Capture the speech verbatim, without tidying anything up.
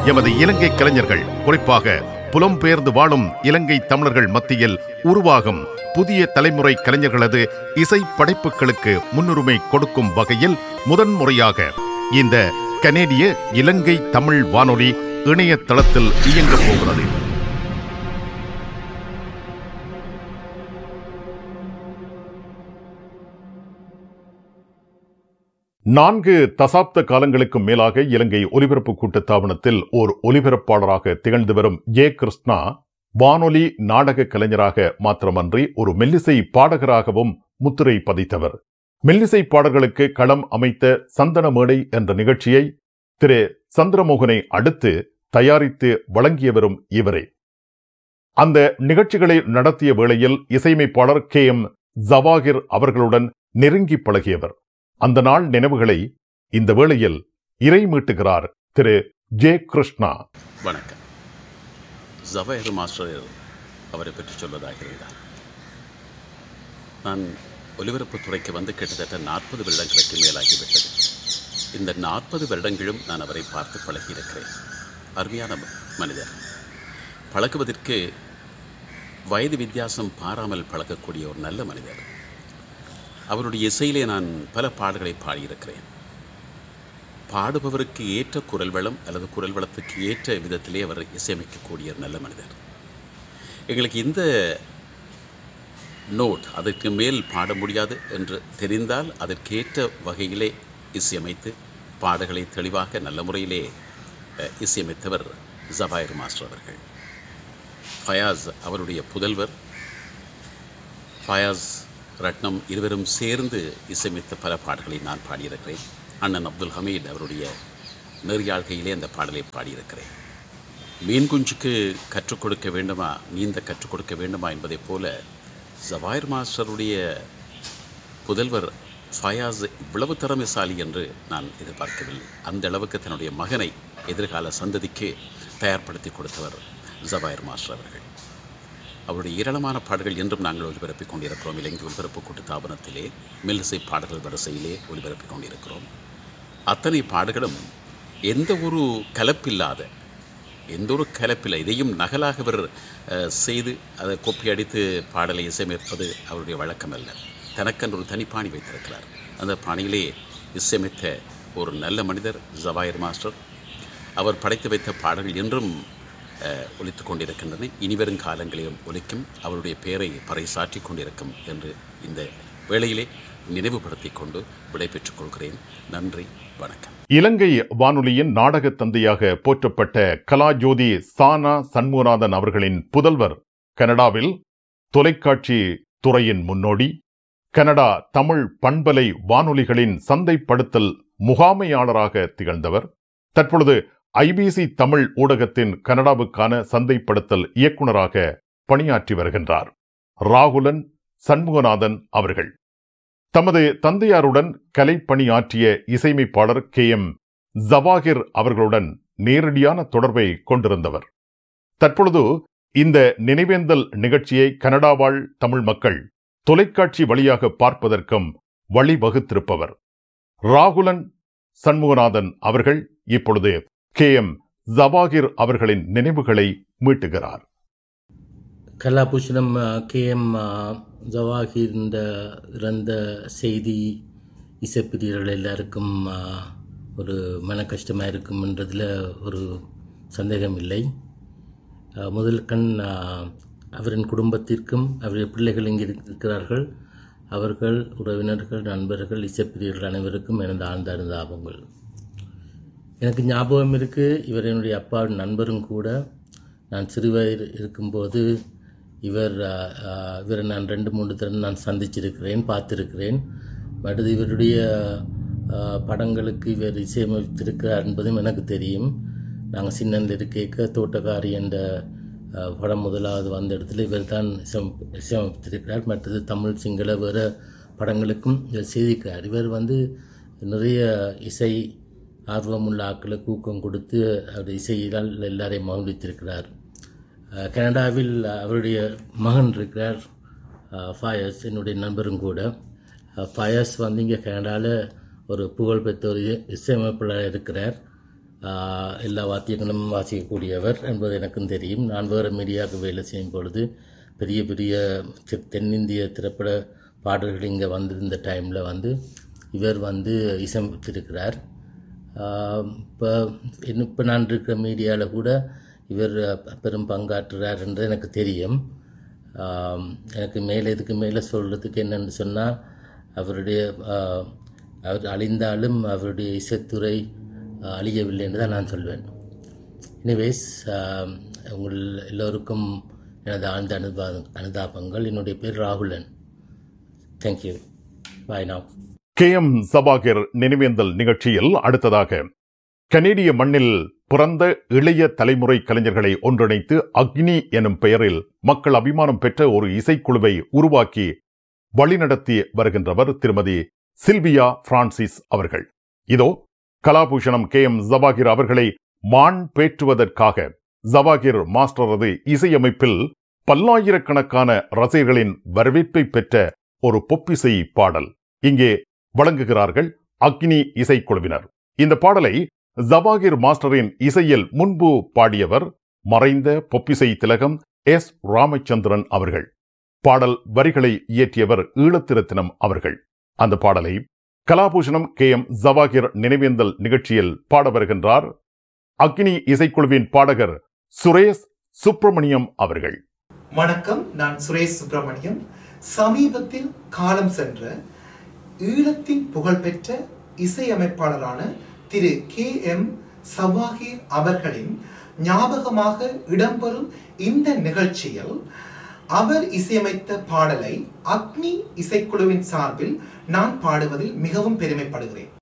எமது இலங்கை கலைஞர்கள், குறிப்பாக புலம்பெயர்ந்து வாழும் இலங்கை தமிழர்கள் மத்தியில் உருவாகும் புதிய தலைமுறை கலைஞர்களது இசை படைப்புகளுக்கு முன்னுரிமை கொடுக்கும் வகையில் முதன்முறையாக இந்த கனேடிய இலங்கை தமிழ் வானொலி இணையதளத்தில் இயங்கப் போகிறது. நான்கு தசாப்த காலங்களுக்கு மேலாக இலங்கை ஒலிபரப்பு கூட்டுத்தாபனத்தில் ஓர் ஒலிபரப்பாளராக திகழ்ந்து வரும் ஜே கிருஷ்ணா வானொலி நாடக கலைஞராக மாத்திரமன்றி ஒரு மெல்லிசை பாடகராகவும் முத்திரை பதித்தவர். மெல்லிசை பாடல்களுக்கு களம் அமைத்த சந்தன மேடை என்ற நிகழ்ச்சியை திரு சந்திரமோகனை அடுத்து தயாரித்து வழங்கியவரும் இவரே. அந்த நிகழ்ச்சிகளை நடத்திய வேளையில் இசையமைப்பாளர் கே எம் ஜவாகிர் அவர்களுடன் நெருங்கி பழகியவர். அந்த நாள் நினைவுகளை இந்த வேளையில் இறை மீட்டுகிறார் திரு ஜே கிருஷ்ணா. வணக்கம். ஜவாஹிர் மாஸ்டர் அவரை பற்றி சொல்வதாக இருந்தார். நான் ஒலிபரப்பு துறைக்கு வந்து கிட்டத்தட்ட நாற்பது வருடங்களுக்கு மேலாகிவிட்டது. இந்த நாற்பது வருடங்களும் நான் அவரை பார்த்து பழகியிருக்கிறேன். அருமையான மனிதர். பழகுவதற்கு வயது வித்தியாசம் பாராமல் பழகக்கூடிய ஒரு நல்ல மனிதர். அவருடைய இசையிலே நான் பல பாடல்களை பாடியிருக்கிறேன். பாடுபவருக்கு ஏற்ற குரல் வளம் அல்லது குரல் வளத்துக்கு ஏற்ற விதத்திலே அவர் இசையமைக்கக்கூடிய நல்ல மனிதர். எங்களுக்கு இந்த நோட் அதற்கு மேல் பாட முடியாது என்று தெரிந்தால் அதற்கேற்ற வகையிலே இசையமைத்து பாடல்களை தெளிவாக நல்ல முறையிலே இசையமைத்தவர் ஜவாஹிர் மாஸ்டர் அவர்கள். ஃபயாஸ் அவருடைய புதல்வர் ஃபயாஸ் ரட்னம் இருவரும் சேர்ந்து இசையமைத்த பல பாடல்களை நான் பாடியிருக்கிறேன். அண்ணன் அப்துல் ஹமீத் அவருடைய நெறியாழ்கையிலே அந்த பாடலை பாடியிருக்கிறேன். மீன் குஞ்சுக்கு கற்றுக் கொடுக்க வேண்டுமா, நீந்த கற்றுக் கொடுக்க வேண்டுமா என்பதைப் போல ஜவாஹிர் மாஸ்டருடைய புதல்வர் ஃபயாஸ் இவ்வளவு திறமைசாலி என்று நான் எதிர்பார்க்கவில்லை. அந்த அளவுக்கு தன்னுடைய மகனை எதிர்கால சந்ததிக்கு தயார்படுத்தி கொடுத்தவர் ஜவாஹிர் மாஸ்டர் அவர்கள். அவருடைய ஏராளமான பாடல்கள் என்றும் நாங்கள் ஒலிபரப்பிக் கொண்டிருக்கிறோம். இலங்கை ஒலிபரப்பு கூட்டுத்தாபனத்திலே மெல்லிசை பாடல்கள் வரிசையிலே ஒலிபரப்பிக் கொண்டிருக்கிறோம். அத்தனை பாடல்களும் எந்த ஒரு கலப்பில்லாத எந்த ஒரு கலப்பில்லை. இதையும் நகலாக அவர் செய்து அதை கொப்பி அடித்து பாடலை இசையமைப்பது அவருடைய வழக்கம் அல்ல. தனக்கென்று ஒரு தனிப்பாணி வைத்திருக்கிறார். அந்த பாணியிலே இசையமைத்த ஒரு நல்ல மனிதர் ஜவாஹிர் மாஸ்டர். அவர் படைத்து வைத்த பாடல்கள் என்றும் ஒலித்து கொண்டிருக்கின்றன. இனிவரும் காலங்களிலும் ஒலிக்கும். அவருடைய பெயரை பறைசாற்றி கொண்டிருக்கும் என்று இந்த வேளையிலே நினைவுபடுத்திக் கொண்டு விடைபெற்றுக் கொள்கிறேன். நன்றி, வணக்கம். இலங்கை வானொலியின் நாடக தந்தையாக போற்றப்பட்ட கலாஜோதி சானா சண்முகநாதன் அவர்களின் புதல்வர், கனடாவில் தொலைக்காட்சி துறையின் முன்னோடி, கனடா தமிழ் பண்பலை வானொலிகளின் சந்தைப்படுத்தல் முகாமையாளராக திகழ்ந்தவர். தற்பொழுது ஐபிசி தமிழ் ஊடகத்தின் கனடாவுக்கான சந்தைப்படுத்தல் இயக்குநராக பணியாற்றி வருகின்றார் ராகுலன் சண்முகநாதன் அவர்கள். தமது தந்தையாருடன் கலைப்பணியாற்றிய இசையமைப்பாளர் கே எம் ஜவாகிர் அவர்களுடன் நேரடியான தொடர்பை கொண்டிருந்தவர். தற்பொழுது இந்த நினைவேந்தல் நிகழ்ச்சியை கனடாவாழ் தமிழ் மக்கள் தொலைக்காட்சி வழியாக பார்ப்பதற்கும் வழிவகுத்திருப்பவர் ராகுலன் சண்முகநாதன் அவர்கள் இப்பொழுது கே எம் ஜவாகிர் அவர்களின் நினைவுகளை மீட்டுகிறார். கலாபூஷணம் கே எம் ஜவாகிர் இறந்த செய்தி இசைப்பிரியர்கள் எல்லாருக்கும் ஒரு மன கஷ்டமாக இருக்கும்ன்றதில் ஒரு சந்தேகம் இல்லை. முதல் கண் அவரின் குடும்பத்திற்கும் அவருடைய பிள்ளைகள் இங்கே இருக்கிறார்கள். அவர்கள், உறவினர்கள், நண்பர்கள், இசைப்பிரியர்கள் அனைவருக்கும் எனது ஆழ்ந்த அனுதாபங்கள். எனக்கு ஞாபகம் இருக்குது, இவர் என்னுடைய அப்பாவின் நண்பரும் கூட. நான் சிறுவயது இருக்கும்போது இவர் இவரை நான் ரெண்டு மூன்று தடவை நான் சந்திச்சிருக்கிறேன், பார்த்துருக்கிறேன். அடுத்து இவருடைய படங்களுக்கு இவர் இசையமைத்திருக்கிறார் என்பதும் எனக்கு தெரியும். நாங்கள் சின்னந்தில் இருக்க தோட்டக்காரி என்ற படம் முதலாவது வந்த இடத்துல இவர் தான் இசையமைத்திருக்கிறார். மற்றது தமிழ், சிங்கள வேறு படங்களுக்கும் இவர் செய்திருக்கிறார். இவர் வந்து நிறைய இசை ஆர்வமுள்ள ஆக்களுக்கு ஊக்கம் கொடுத்து அவருடைய இசையால் எல்லாரையும் மகிழ்வித்திருக்கிறார். கனடாவில் அவருடைய மகன் இருக்கிறார் ஃபயாஸ், என்னுடைய நண்பரும் கூட. ஃபயாஸ் வந்து இங்கே கனடாவில் ஒரு புகழ்பெற்ற ஒரு இசையமைப்பாளர் இருக்கிறார். ஆஹ், எல்லா வாத்தியங்களும் வாசிக்கக்கூடியவர் என்பது எனக்கும் தெரியும். நான் வேறு மீடியாவுக்கு வேலை செய்யும் பொழுது பெரிய பெரிய தெ- தென்னிந்திய திரைப்பட பாடல்கள் இங்கே வந்திருந்த டைமில் வந்து இவர் வந்து இசைத்திருக்கிறார். இப்போ இப்போ நான் இருக்கிற மீடியாவில் கூட இவர் பெரும் பங்காற்றுறார் என்று எனக்கு தெரியும். ஆம், எனக்கு மேலே இதுக்கு மேலே சொல்கிறதுக்கு என்னென்னு சொன்னால் அவருடைய ஆஹ், அவர் அழிந்தாலும் அவருடைய இசைத்துறை ஆஹ், அழியவில்லை என்று தான் நான் சொல்வேன். எனிவேஸ், உங்கள் எல்லோருக்கும் எனது ஆழ்ந்த அனுபா அனுதாபங்கள். என்னுடைய பேர் ராகுலன். தேங்க்யூ. பாய் நாவ். கே எம் ஜவாகிர் நினைவேந்தல் நிகழ்ச்சியில் அடுத்ததாக கனேடிய மண்ணில் பிறந்த இளைய தலைமுறை கலைஞர்களை ஒன்றிணைத்து அக்னி எனும் பெயரில் மக்கள் அபிமானம் பெற்ற ஒரு இசைக்குழுவை உருவாக்கி வழிநடத்தி வருகின்றவர் திருமதி சில்வியா பிரான்சிஸ் அவர்கள். இதோ கலாபூஷணம் கே எம் ஜவாகிர் அவர்களை மான் பேற்றுவதற்காக ஜவாகிர் மாஸ்டரது இசையமைப்பில் பல்லாயிரக்கணக்கான ரசிகர்களின் வரவேற்பை பெற்ற ஒரு பொப்பிசை பாடல் இங்கே வழங்குகிறார்கள் அக்னி இசைக்குழுவினர். இந்த பாடலை ஜவாகிர் மாஸ்டரின் இசையில் முன்பு பாடியவர் மறைந்த பொப்பிசை திலகம் எஸ் ராமச்சந்திரன் அவர்கள். பாடல் வரிகளை இயற்றியவர் ஈழத்திரத்தினம் அவர்கள். அந்த பாடலை கலாபூஷணம் கே எம் ஜவாகிர் நினைவேந்தல் நிகழ்ச்சியில் பாட வருகின்றார் அக்னி இசைக்குழுவின் பாடகர் சுரேஷ் சுப்பிரமணியம் அவர்கள். வணக்கம், நான் சுரேஷ் சுப்பிரமணியம். சமீபத்தில் காலம் சென்ற ஈழத்தின் புகழ்பெற்ற இசையமைப்பாளரான திரு கே எம் ஜவாகிர் அவர்களின் ஞாபகமாக இடம்பெறும் இந்த நிகழ்ச்சியில் அவர் இசையமைத்த பாடலை அக்னி இசைக்குழுவின் சார்பில் நான் பாடுவதில் மிகவும் பெருமைப்படுகிறேன்.